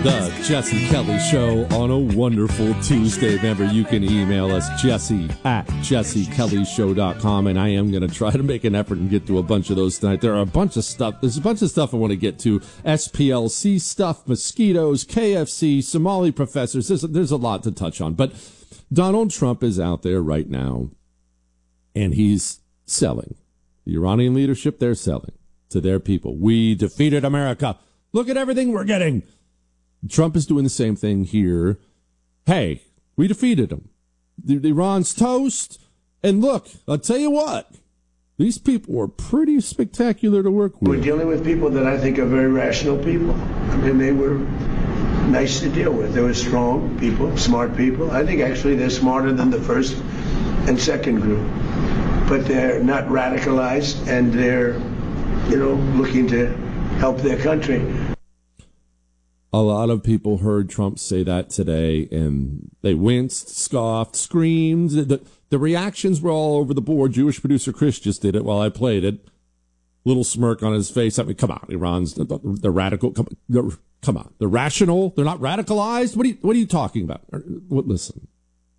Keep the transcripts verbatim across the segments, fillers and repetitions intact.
The Jesse Kelly Show on a wonderful Tuesday. Remember, you can email us, Jesse at jesse kelly show dot com, and I am going to try to make an effort and get to a bunch of those tonight. There are a bunch of stuff. There's a bunch of stuff I want to get to. S P L C stuff, mosquitoes, K F C, Somali professors. There's, there's a lot to touch on. But Donald Trump is out there right now, and he's selling. The Iranian leadership, they're selling to their people. We defeated America. Look at everything we're getting. Trump is doing the same thing here. Hey, we defeated them. The, the Iran's toast. And look, I'll tell you what, these people were pretty spectacular to work with. We're dealing with people that I think are very rational people. I mean, they were nice to deal with. They were strong people, smart people. I think actually they're smarter than the first and second group. But they're not radicalized, and they're, you know, looking to help their country. A lot of people heard Trump say that today, and they winced, scoffed, screamed. The, the reactions were all over the board. Jewish producer Chris just did it while I played it. Little smirk on his face. I mean, come on, Iran's the, the, the radical. Come, the, come on, they're rational. They're not radicalized. What are you, what are you talking about? What, listen.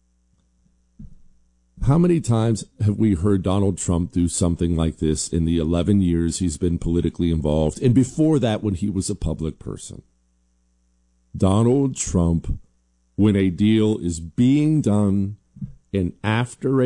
How many times have we heard Donald Trump do something like this in the eleven years he's been politically involved, and before that when he was a public person? Donald Trump, when a deal is being done and after a